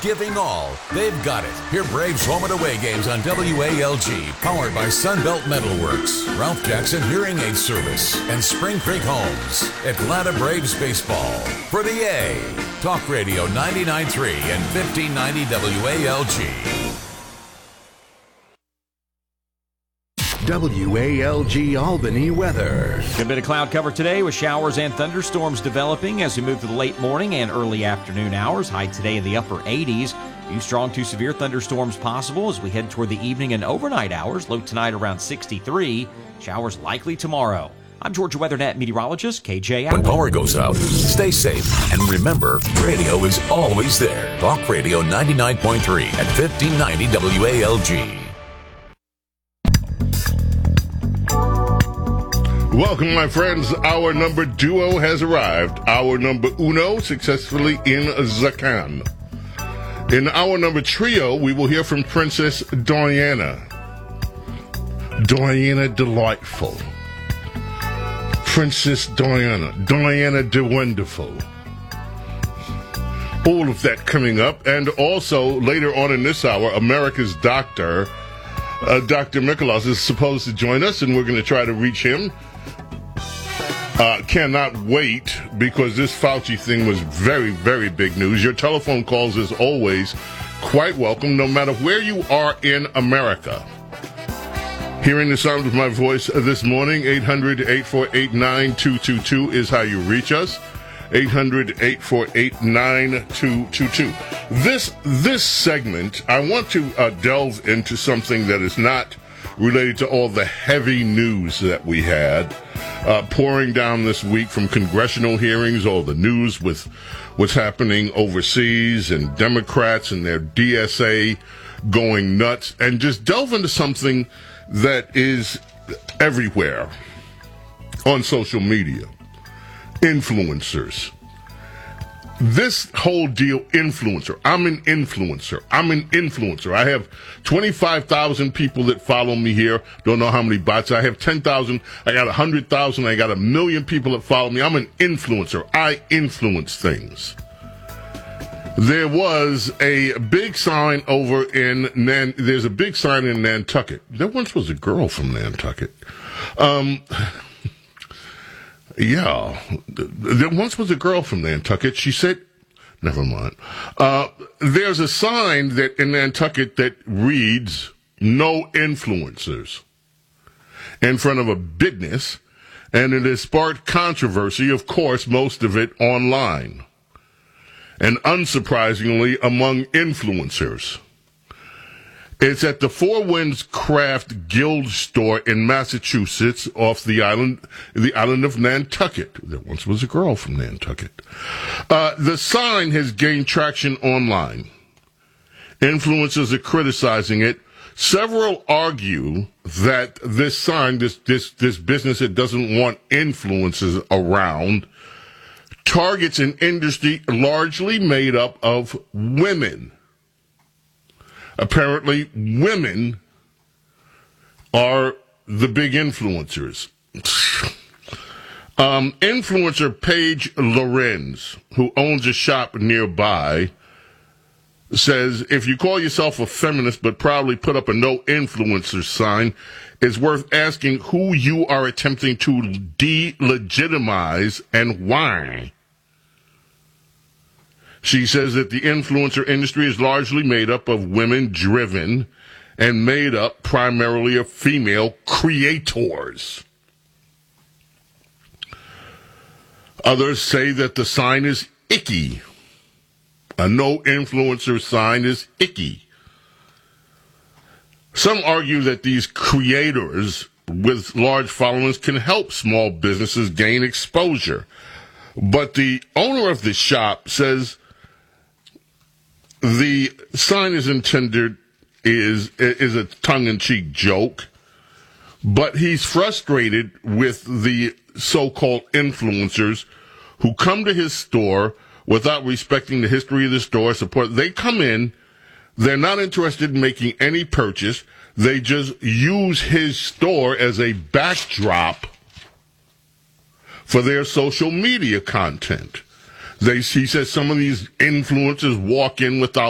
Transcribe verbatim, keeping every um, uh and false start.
giving all. They've got it. Hear Braves home and away games on W A L G, powered by Sunbelt Metalworks, Ralph Jackson Hearing Aid Service, and Spring Creek Homes. Atlanta Braves baseball for the A. Talk Radio ninety-nine point three and fifteen ninety W A L G. W A L G Albany weather. Good bit of cloud cover today with showers and thunderstorms developing as we move to the late morning and early afternoon hours. High today in the upper eighties. Few strong to severe thunderstorms possible as we head toward the evening and overnight hours. Low tonight around sixty-three. Showers likely tomorrow. I'm Georgia WeatherNet meteorologist K J Allen. When power goes out, stay safe. And remember, radio is always there. Talk Radio ninety-nine point three at fifteen ninety W A L G. Welcome, my friends. Our number duo has arrived. Our number uno successfully in Zakan. In our number trio, we will hear from Princess Diana. Diana Delightful. Princess Diana. Diana De Wonderful. All of that coming up. And also, later on in this hour, America's Doctor, uh, Doctor Mikolaus, is supposed to join us, and we're going to try to reach him. Uh, cannot wait, because this Fauci thing was very, very big news. Your telephone calls, as always, quite welcome, no matter where you are in America. Hearing the sound of my voice this morning, eight hundred, eight four eight, nine two two two is how you reach us. eight hundred, eight four eight, nine two two two. This, this segment, I want to uh, delve into something that is not related to all the heavy news that we had uh, pouring down this week from congressional hearings, all the news with what's happening overseas and Democrats and their D S A going nuts, and just delve into something that is everywhere on social media. Influencers. This whole deal, influencer. I'm an influencer. I'm an influencer. I have twenty-five thousand people that follow me here. Don't know how many bots. I have ten thousand. I got one hundred thousand. I got a million people that follow me. I'm an influencer. I influence things. There was a big sign over in Nan. There's a big sign in Nantucket. There once was a girl from Nantucket. Um... Yeah, there once was a girl from Nantucket. She said, never mind. Uh, there's a sign that in Nantucket that reads, "No influencers," in front of a business, and it has sparked controversy, of course, most of it online, and unsurprisingly, among influencers. It's at the Four Winds Craft Guild store in Massachusetts, off the island, the island of Nantucket. There once was a girl from Nantucket. Uh, the sign has gained traction online. Influencers are criticizing it. Several argue that this sign, this this this business that doesn't want influencers around, targets an industry largely made up of women. Apparently, women are the big influencers. um, influencer Paige Lorenz, who owns a shop nearby, says, if you call yourself a feminist but proudly put up a no influencer sign, it's worth asking who you are attempting to delegitimize and why. She says that the influencer industry is largely made up of women-driven and made up primarily of female creators. Others say that the sign is icky. A no-influencer sign is icky. Some argue that these creators with large followings can help small businesses gain exposure. But the owner of the shop says the sign is intended is is a tongue-in-cheek joke, but he's frustrated with the so-called influencers who come to his store without respecting the history of the store. Support. They come in, they're not interested in making any purchase. They just use his store as a backdrop for their social media content. They, he says some of these influencers walk in without